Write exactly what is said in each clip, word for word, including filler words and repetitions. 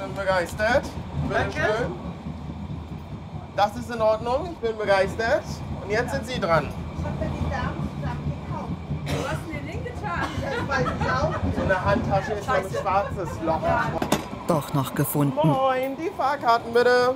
bin begeistert. Bitte schön. Das ist in Ordnung, ich bin begeistert. Und jetzt sind Sie dran. Ich habe mir die Damen zusammen gekauft. Du hast mir den getan. Das weiß ich auch. So eine Handtasche ist noch ein schwarzes Loch. Doch noch gefunden. Moin, die Fahrkarten bitte.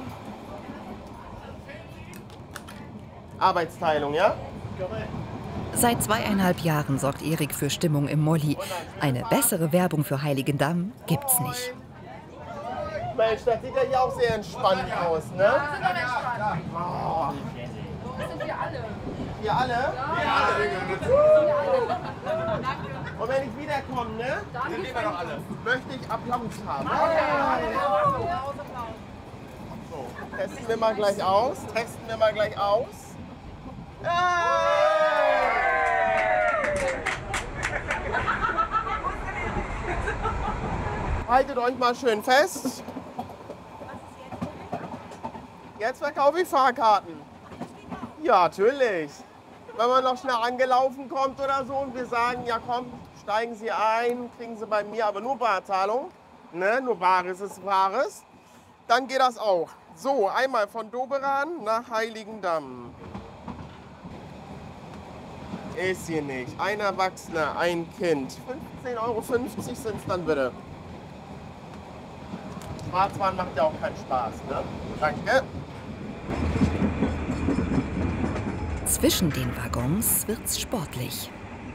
Arbeitsteilung, ja? Seit zweieinhalb Jahren sorgt Erik für Stimmung im Molly. Eine bessere Werbung für Heiligendamm gibt's nicht. Mensch, das sieht ja hier auch sehr entspannt aus, ne? Wir sind doch entspannt. Oh. Das sind wir alle. Ihr alle? Ja. Und wenn ich wiederkomme, ne? Dann nehmen wir doch alle. Möchte ich Applaus haben. So, testen wir mal gleich aus. Testen wir mal gleich aus. Haltet euch mal schön fest. Jetzt verkaufe ich Fahrkarten. Ja, natürlich. Wenn man noch schnell angelaufen kommt oder so und wir sagen, ja komm, steigen Sie ein, kriegen Sie bei mir aber nur Barzahlung, ne? Nur Bares ist Wahres, dann geht das auch. So, einmal von Doberan nach Heiligendamm. Ist hier nicht. Ein Erwachsener, ein Kind. fünfzehn Euro fünfzig sind es dann bitte. Schwarzfahren macht ja auch keinen Spaß, ne? Danke. Zwischen den Waggons wird's sportlich.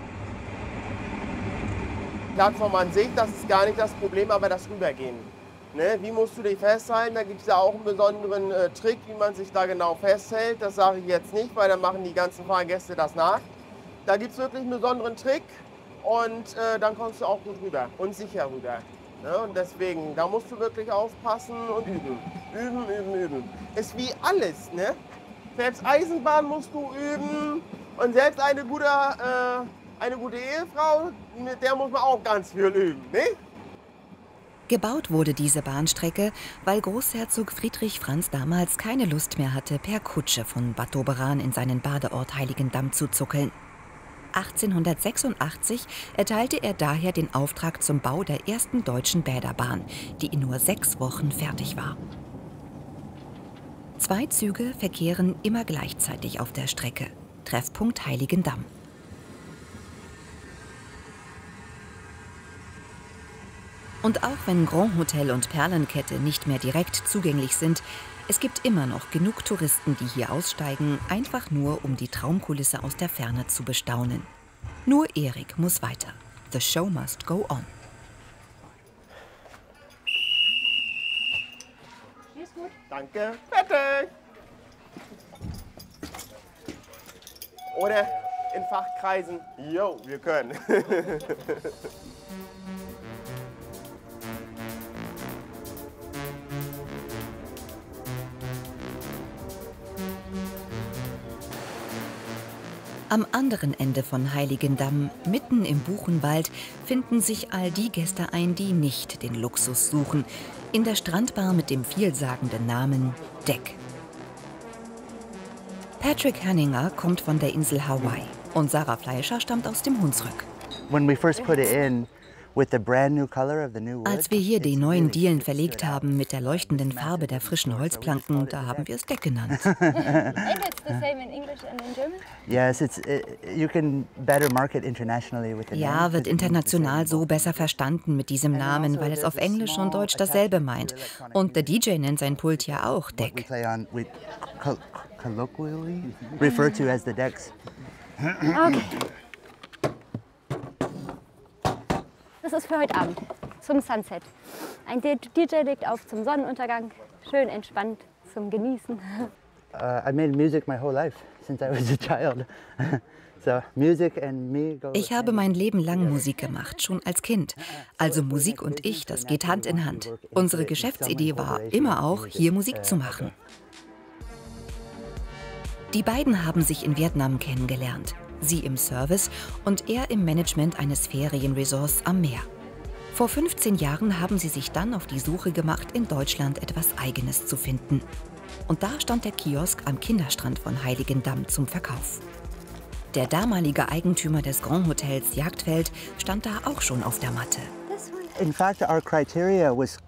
Plattform an sich, das ist gar nicht das Problem, aber das Rübergehen. Ne? Wie musst du dich festhalten? Da gibt es ja auch einen besonderen äh, Trick, wie man sich da genau festhält. Das sage ich jetzt nicht, weil dann machen die ganzen Fahrgäste das nach. Da gibt es wirklich einen besonderen Trick und äh, dann kommst du auch gut rüber und sicher rüber. Ne? Und deswegen, da musst du wirklich aufpassen und üben. Üben, üben, üben. Ist wie alles, ne? Selbst Eisenbahn musst du üben und selbst eine gute, äh, eine gute Ehefrau, mit der muss man auch ganz viel üben, ne? Gebaut wurde diese Bahnstrecke, weil Großherzog Friedrich Franz damals keine Lust mehr hatte, per Kutsche von Bad Doberan in seinen Badeort Heiligendamm zu zuckeln. achtzehnhundertsechsundachtzig erteilte er daher den Auftrag zum Bau der ersten deutschen Bäderbahn, die in nur sechs Wochen fertig war. Zwei Züge verkehren immer gleichzeitig auf der Strecke. Treffpunkt Heiligendamm. Und auch wenn Grand Hotel und Perlenkette nicht mehr direkt zugänglich sind, es gibt immer noch genug Touristen, die hier aussteigen, einfach nur um die Traumkulisse aus der Ferne zu bestaunen. Nur Erik muss weiter. The show must go on. Ist gut. Danke. Fertig. Oder in Fachkreisen, yo, wir können. Am anderen Ende von Heiligendamm, mitten im Buchenwald, finden sich all die Gäste ein, die nicht den Luxus suchen. In der Strandbar mit dem vielsagenden Namen Deck. Patrick Hanninger kommt von der Insel Hawaii und Sarah Fleischer stammt aus dem Hunsrück. When we first put it in, with the brand new color of the new wood, Als wir hier die neuen Dielen verlegt haben mit der leuchtenden Farbe der frischen Holzplanken, da haben wir es Deck genannt. And it's the same in English and in German? Yes, it's it, you can better market internationally with the Ja, name. wird international so besser verstanden mit diesem Namen, weil es auf Englisch und Deutsch dasselbe meint. Und der D J nennt sein Pult ja auch We Deck. play on, we col colloquially refer to as the decks. Okay. Das ist für heute Abend, zum Sunset. Ein D J legt auf zum Sonnenuntergang, schön entspannt zum Genießen. Uh, I made music my whole life since I was a child. So music and me go. Ich habe mein Leben lang Musik gemacht, schon als Kind. Also Musik und ich, das geht Hand in Hand. Unsere Geschäftsidee war immer auch, hier Musik zu machen. Die beiden haben sich in Vietnam kennengelernt. Sie im Service und er im Management eines Ferienresorts am Meer. Vor fünfzehn Jahren haben sie sich dann auf die Suche gemacht, in Deutschland etwas Eigenes zu finden. Und da stand der Kiosk am Kinderstrand von Heiligendamm zum Verkauf. Der damalige Eigentümer des Grand Hotels Jagdfeld stand da auch schon auf der Matte. In fact, our criteria was